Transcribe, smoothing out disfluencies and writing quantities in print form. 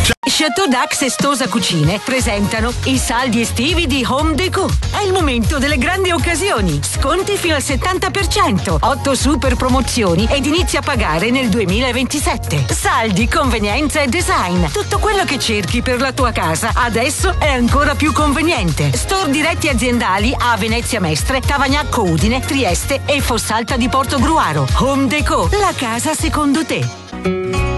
Chateau Dax e Stosa Cucine presentano i saldi estivi di Home Déco. È il momento delle grandi occasioni. Sconti fino al 70%, 8 super promozioni ed inizi a pagare nel 2027. Saldi, convenienza e design. Tutto quello che cerchi per la tua casa adesso è ancora più conveniente. Store diretti aziendali a Venezia Mestre, Tavagnacco Udine, Trieste e Fossalta di Portogruaro. Home Déco, la casa secondo te.